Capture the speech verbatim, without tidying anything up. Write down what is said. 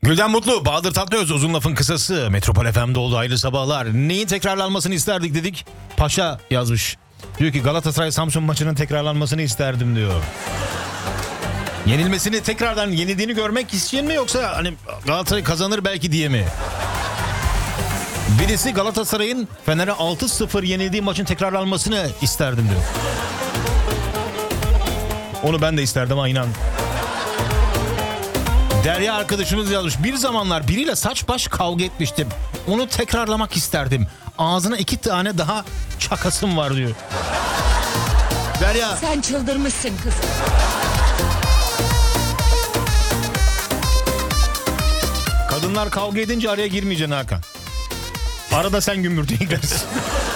Gülden Mutlu, Bahadır Tatlıöz, uzun lafın kısası. Metropol F M'de oldu, hayırlı sabahlar. Neyin tekrarlanmasını isterdik dedik. Paşa yazmış. Diyor ki Galatasaray Samsun maçının tekrarlanmasını isterdim diyor. Yenilmesini, tekrardan yenildiğini görmek isteyen mi, yoksa hani Galatasaray kazanır belki diye mi? Birisi Galatasaray'ın Fener'e altı sıfır yenildiği maçın tekrarlanmasını isterdim diyor. Onu ben de isterdim ha, inan. Derya arkadaşımız yazmış. Bir zamanlar biriyle saç baş kavga etmiştim. Onu tekrarlamak isterdim. Ağzına iki tane daha çakasım var diyor. Derya. Sen çıldırmışsın kızım. Kadınlar kavga edince araya girmeyeceksin Hakan. Arada sen gümbürtüye girersin.